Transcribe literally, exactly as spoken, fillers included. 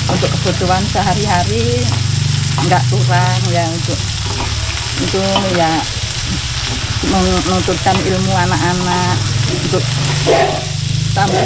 untuk kebutuhan sehari-hari nggak kurang ya, untuk itu ya menuntutkan ilmu anak-anak untuk sampai